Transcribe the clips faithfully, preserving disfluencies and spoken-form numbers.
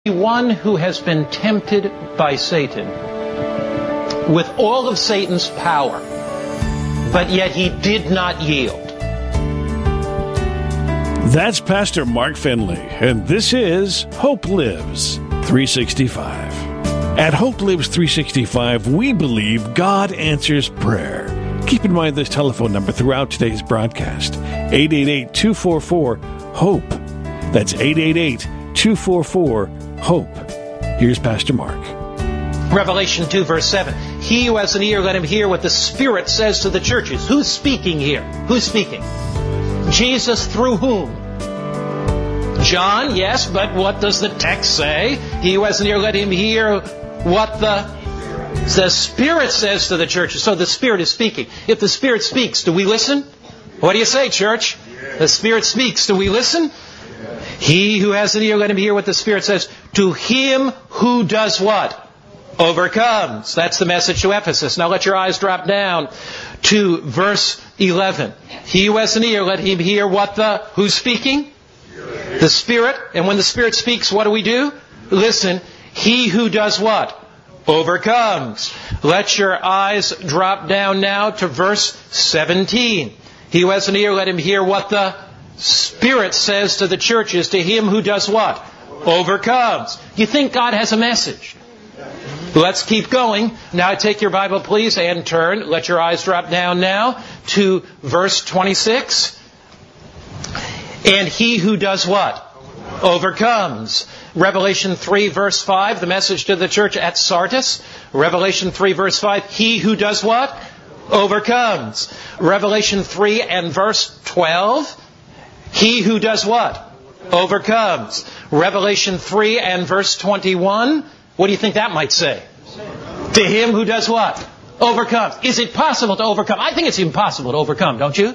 One who has been tempted by Satan with all of Satan's power, but yet he did not yield. That's Pastor Mark Finley, and this is Hope Lives three sixty-five. At Hope Lives three sixty-five, we believe God answers prayer. Keep in mind this telephone number throughout today's broadcast, eight eight eight, two four four, HOPE. That's eight eight eight, two four four, HOPE. Here's Pastor Mark. Revelation two, verse seven. He who has an ear, let him hear what the Spirit says to the churches. Who's speaking here? Who's speaking? Jesus through whom? John, yes, but what does the text say? He who has an ear, let him hear what the, the Spirit says to the churches. So the Spirit is speaking. If the Spirit speaks, do we listen? What do you say, church? The Spirit speaks. Do we listen? He who has an ear, let him hear what the Spirit says. To him who does what? Overcomes. That's the message to Ephesus. Now let your eyes drop down to verse eleven. He who has an ear, let him hear what the... Who's speaking? The Spirit. And when the Spirit speaks, what do we do? Listen. He who does what? Overcomes. Let your eyes drop down now to verse seventeen. He who has an ear, let him hear what the Spirit says to the churches. To him who does what? Overcomes. You think God has a message? Let's keep going. Now take your Bible, please, and turn. Let your eyes drop down now to verse twenty-six. And he who does what? Overcomes. Revelation three, verse five, the message to the church at Sardis. Revelation three, verse five, he who does what? Overcomes. Revelation three and verse twelve, he who does what? Overcomes. Revelation three and verse twenty-one, what do you think that might say? To him who does what? Overcomes. Is it possible to overcome? I think it's impossible to overcome, don't you?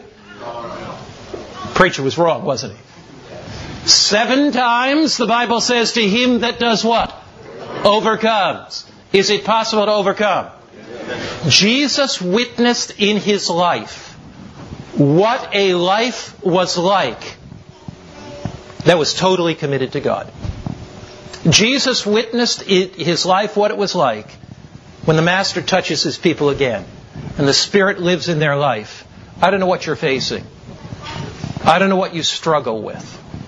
Preacher was wrong, wasn't he? Seven times the Bible says to him that does what? Overcomes. Is it possible to overcome? Jesus witnessed in his life what a life was like that was totally committed to God. Jesus witnessed in his life what it was like when the Master touches his people again and the Spirit lives in their life. I don't know what you're facing. I don't know what you struggle with.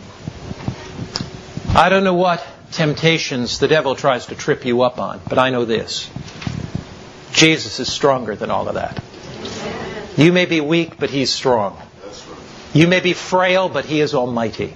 I don't know what temptations the devil tries to trip you up on, but I know this. Jesus is stronger than all of that. You may be weak, but He's strong. You may be frail, but He is almighty.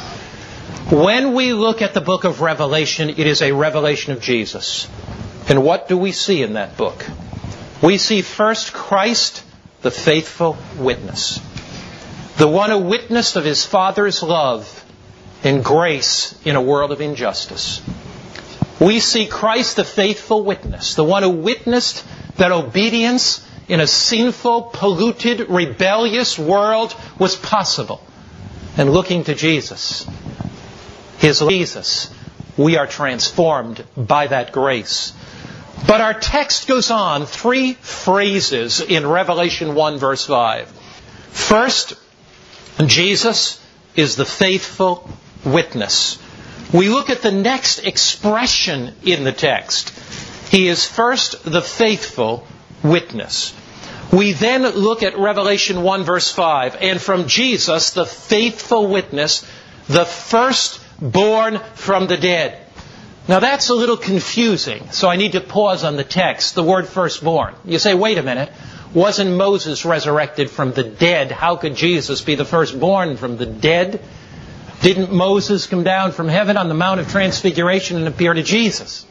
When we look at the book of Revelation, it is a revelation of Jesus. And what do we see in that book? We see first Christ, the faithful witness. The one who witnessed of His Father's love and grace in a world of injustice. We see Christ, the faithful witness, the one who witnessed that obedience in a sinful, polluted, rebellious world was possible. And looking to Jesus, His Jesus, we are transformed by that grace. But our text goes on, three phrases in Revelation one, verse five. First, Jesus is the faithful witness. We look at the next expression in the text. He is first the faithful witness. We then look at Revelation one, verse five, and from Jesus, the faithful witness, the firstborn from the dead. Now that's a little confusing, so I need to pause on the text, the word firstborn. You say, wait a minute, wasn't Moses resurrected from the dead? How could Jesus be the firstborn from the dead? Didn't Moses come down from heaven on the Mount of Transfiguration and appear to Jesus?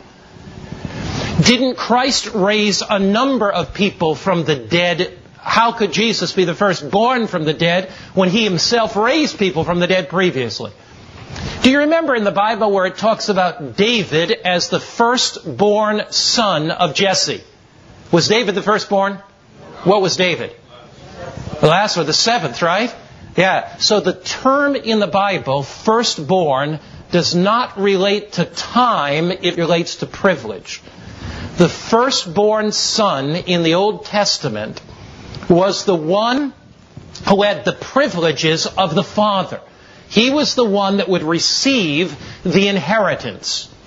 Didn't Christ raise a number of people from the dead? How could Jesus be the firstborn from the dead when He Himself raised people from the dead previously? Do you remember in the Bible where it talks about David as the firstborn son of Jesse? Was David the firstborn? What was David? The last one, the seventh, right? Yeah. So the term in the Bible, firstborn, does not relate to time, it relates to privilege. The firstborn son in the Old Testament was the one who had the privileges of the father. He was the one that would receive the inheritance.